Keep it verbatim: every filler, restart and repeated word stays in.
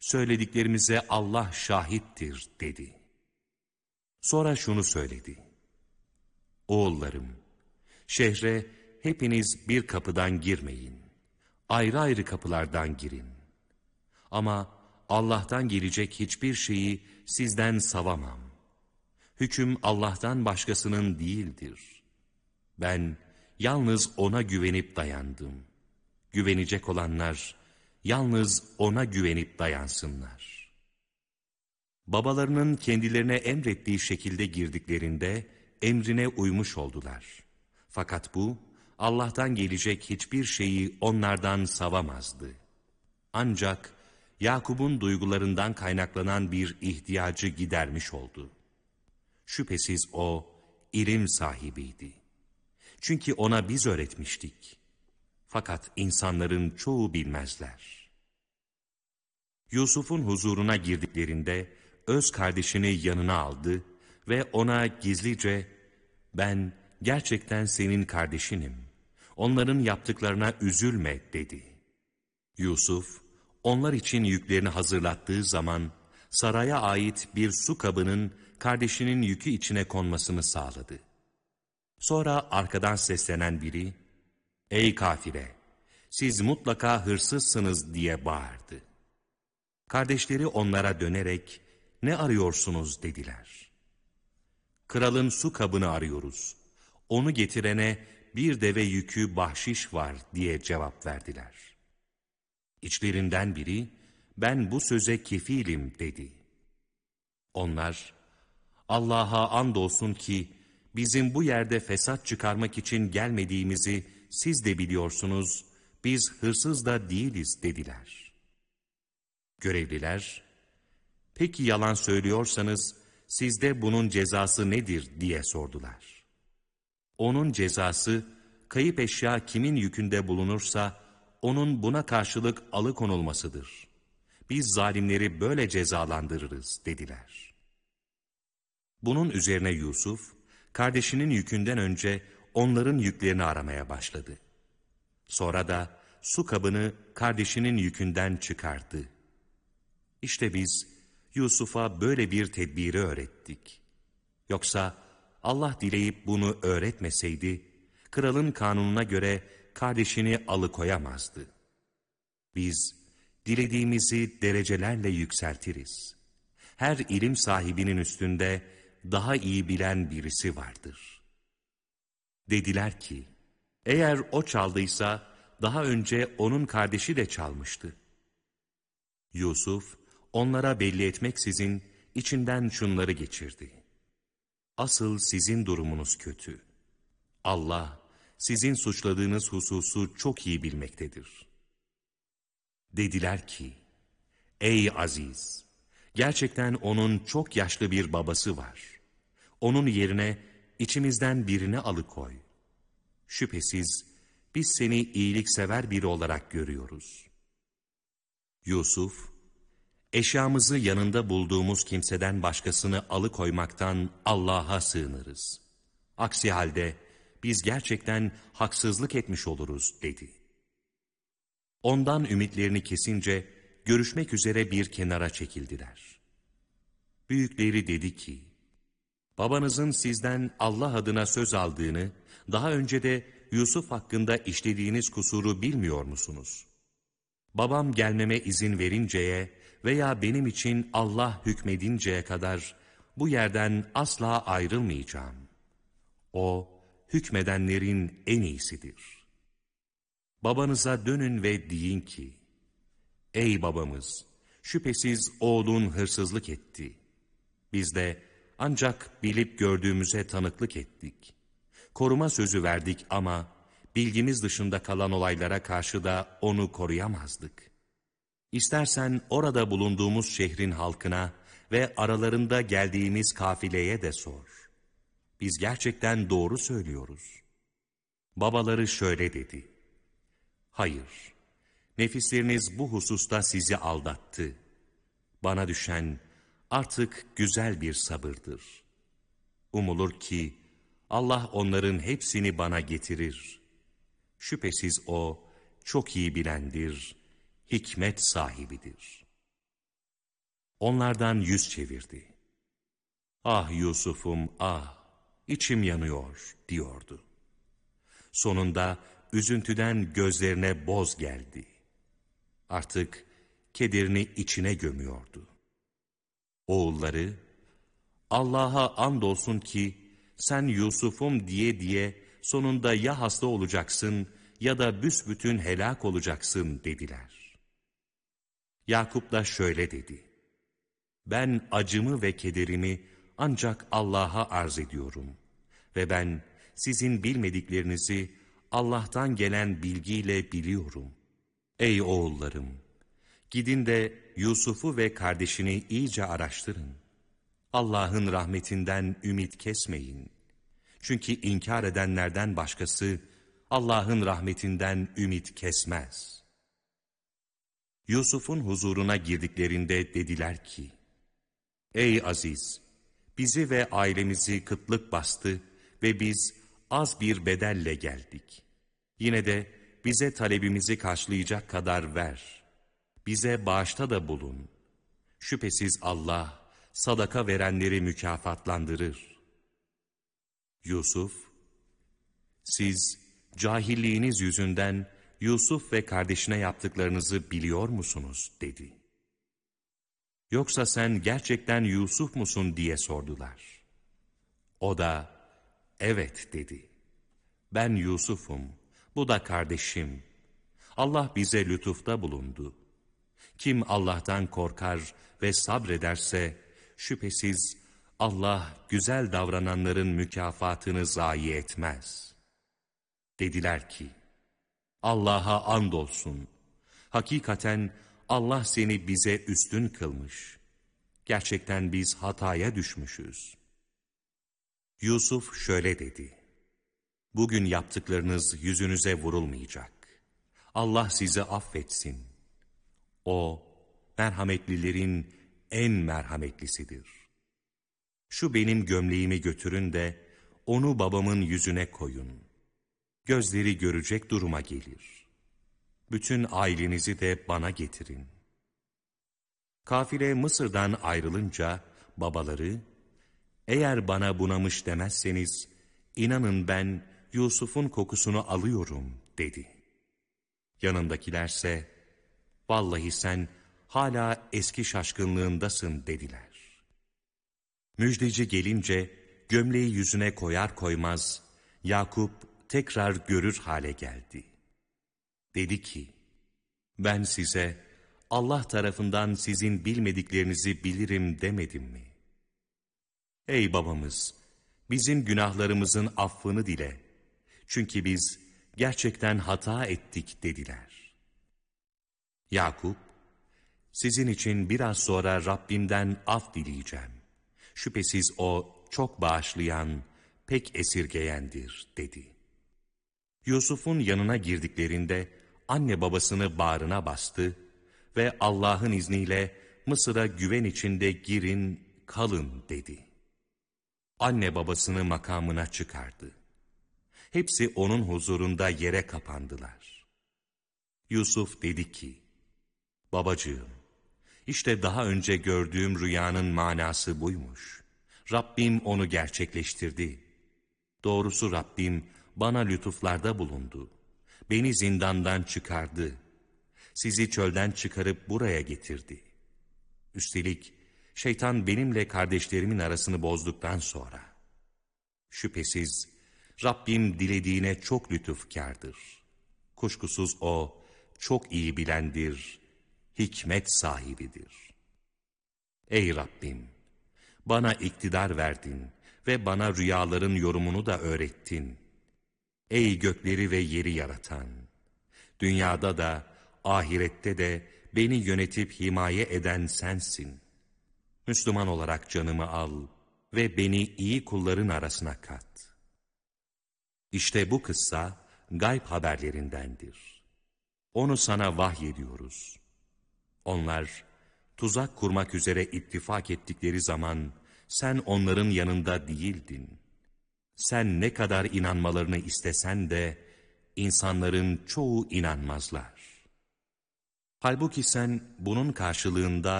söylediklerimize Allah şahittir dedi. Sonra şunu söyledi. Oğullarım, şehre hepiniz bir kapıdan girmeyin. Ayrı ayrı kapılardan girin. Ama Allah'tan gelecek hiçbir şeyi sizden savamam. Hüküm Allah'tan başkasının değildir. Ben yalnız O'na güvenip dayandım. Güvenecek olanlar yalnız O'na güvenip dayansınlar. Babalarının kendilerine emrettiği şekilde girdiklerinde emrine uymuş oldular. Fakat bu Allah'tan gelecek hiçbir şeyi onlardan savamazdı. Ancak Yakup'un duygularından kaynaklanan bir ihtiyacı gidermiş oldu. Şüphesiz o ilim sahibiydi. Çünkü ona biz öğretmiştik. Fakat insanların çoğu bilmezler. Yusuf'un huzuruna girdiklerinde öz kardeşini yanına aldı ve ona gizlice "Ben gerçekten senin kardeşinim. Onların yaptıklarına üzülme." dedi. Yusuf, onlar için yüklerini hazırlattığı zaman saraya ait bir su kabının kardeşinin yükü içine konmasını sağladı. Sonra arkadan seslenen biri, "Ey kafire, siz mutlaka hırsızsınız." diye bağırdı. Kardeşleri onlara dönerek, "Ne arıyorsunuz?" dediler. "Kralın su kabını arıyoruz. Onu getirene bir deve yükü bahşiş var." diye cevap verdiler. İçlerinden biri, "Ben bu söze kefilim." dedi. Onlar, "Allah'a andolsun ki bizim bu yerde fesat çıkarmak için gelmediğimizi siz de biliyorsunuz, biz hırsız da değiliz." dediler. Görevliler, "Peki yalan söylüyorsanız sizde bunun cezası nedir?" diye sordular. "Onun cezası, kayıp eşya kimin yükünde bulunursa onun buna karşılık alıkonulmasıdır. Biz zalimleri böyle cezalandırırız." dediler. Bunun üzerine Yusuf, kardeşinin yükünden önce onların yüklerini aramaya başladı. Sonra da su kabını kardeşinin yükünden çıkardı. İşte biz Yusuf'a böyle bir tedbiri öğrettik. Yoksa Allah dileyip bunu öğretmeseydi, kralın kanununa göre kardeşini alıkoyamazdı. Biz dilediğimizi derecelerle yükseltiriz. Her ilim sahibinin üstünde daha iyi bilen birisi vardır. Dediler ki, eğer o çaldıysa daha önce onun kardeşi de çalmıştı. Yusuf onlara belli etmeksizin içinden şunları geçirdi. Asıl sizin durumunuz kötü. Allah sizin suçladığınız hususu çok iyi bilmektedir. Dediler ki, ey Aziz! Gerçekten onun çok yaşlı bir babası var. Onun yerine içimizden birini alıkoy. Şüphesiz biz seni iyiliksever biri olarak görüyoruz. Yusuf, eşyamızı yanında bulduğumuz kimseden başkasını alıkoymaktan Allah'a sığınırız. Aksi halde biz gerçekten haksızlık etmiş oluruz dedi. Ondan ümitlerini kesince görüşmek üzere bir kenara çekildiler. Büyükleri dedi ki, babanızın sizden Allah adına söz aldığını, daha önce de Yusuf hakkında işlediğiniz kusuru bilmiyor musunuz? Babam gelmeme izin verinceye veya benim için Allah hükmedinceye kadar bu yerden asla ayrılmayacağım. O, hükmedenlerin en iyisidir. Babanıza dönün ve deyin ki, ey babamız, şüphesiz oğlun hırsızlık etti. Biz de ancak bilip gördüğümüze tanıklık ettik. Koruma sözü verdik ama bilgimiz dışında kalan olaylara karşı da onu koruyamazdık. İstersen orada bulunduğumuz şehrin halkına ve aralarında geldiğimiz kafileye de sor. Biz gerçekten doğru söylüyoruz. Babaları şöyle dedi. Hayır, nefisleriniz bu hususta sizi aldattı. Bana düşen artık güzel bir sabırdır. Umulur ki Allah onların hepsini bana getirir. Şüphesiz O çok iyi bilendir, hikmet sahibidir. onlardan yüz çevirdi. "Ah Yusuf'um ah, içim yanıyor," diyordu. Sonunda üzüntüden gözlerine boz geldi. Artık kederini içine gömüyordu. Oğulları, "Allah'a andolsun ki sen Yusuf'um diye diye sonunda ya hasta olacaksın ya da büsbütün helak olacaksın," dediler. Yakup da şöyle dedi: "Ben acımı ve kederimi ancak Allah'a arz ediyorum ve ben sizin bilmediklerinizi Allah'tan gelen bilgiyle biliyorum. Ey oğullarım! Gidin de Yusuf'u ve kardeşini iyice araştırın. Allah'ın rahmetinden ümit kesmeyin. Çünkü inkar edenlerden başkası Allah'ın rahmetinden ümit kesmez." Yusuf'un huzuruna girdiklerinde dediler ki: "Ey Aziz! Bizi ve ailemizi kıtlık bastı ve biz az bir bedelle geldik. Yine de bize talebimizi karşılayacak kadar ver. Bize bağışta da bulun. Şüphesiz Allah sadaka verenleri mükafatlandırır." Yusuf, "Siz cahilliğiniz yüzünden Yusuf ve kardeşine yaptıklarınızı biliyor musunuz?" dedi. "Yoksa sen gerçekten Yusuf musun?" diye sordular. O da, "Evet," dedi. "Ben Yusuf'um, bu da kardeşim. Allah bize lütufta bulundu. Kim Allah'tan korkar ve sabrederse, şüphesiz Allah güzel davrananların mükafatını zayi etmez." Dediler ki, "Allah'a andolsun. Hakikaten Allah seni bize üstün kılmış. Gerçekten biz hataya düşmüşüz." Yusuf şöyle dedi: "Bugün yaptıklarınız yüzünüze vurulmayacak. Allah sizi affetsin. O, merhametlilerin en merhametlisidir. Şu benim gömleğimi götürün de onu babamın yüzüne koyun. Gözleri görecek duruma gelir. Bütün ailenizi de bana getirin." Kafile Mısır'dan ayrılınca babaları, "Eğer bana bunamış demezseniz, inanın ben Yusuf'un kokusunu alıyorum," dedi. Yanındakilerse, "Vallahi sen hala eski şaşkınlığındasın," dediler. Müjdeci gelince gömleği yüzüne koyar koymaz Yakup tekrar görür hale geldi. Dedi ki, "Ben size Allah tarafından sizin bilmediklerinizi bilirim demedim mi? Ey babamız, bizim günahlarımızın affını dile. Çünkü biz gerçekten hata ettik," dediler. Yakup, "Sizin için biraz sonra Rabbimden af dileyeceğim. Şüphesiz O çok bağışlayan, pek esirgeyendir," dedi. Yusuf'un yanına girdiklerinde anne babasını bağrına bastı ve Allah'ın izniyle Mısır'a güven içinde girin, kalın dedi. Anne babasını makamına çıkardı. Hepsi onun huzurunda yere kapandılar. Yusuf dedi ki, "Babacığım, işte daha önce gördüğüm rüyanın manası buymuş. Rabbim onu gerçekleştirdi. Doğrusu Rabbim bana lütuflarda bulundu. Beni zindandan çıkardı. Sizi çölden çıkarıp buraya getirdi. Üstelik şeytan benimle kardeşlerimin arasını bozduktan sonra. Şüphesiz Rabbim dilediğine çok lütufkârdır. Kuşkusuz O çok iyi bilendir, hikmet sahibidir. Ey Rabbim! Bana iktidar verdin ve bana rüyaların yorumunu da öğrettin. Ey gökleri ve yeri yaratan! Dünyada da, ahirette de beni yönetip himaye eden sensin. Müslüman olarak canımı al ve beni iyi kulların arasına kat." İşte bu kıssa gayb haberlerindendir. Onu sana vahyediyoruz. Onlar tuzak kurmak üzere ittifak ettikleri zaman sen onların yanında değildin. Sen ne kadar inanmalarını istesen de insanların çoğu inanmazlar. Halbuki sen bunun karşılığında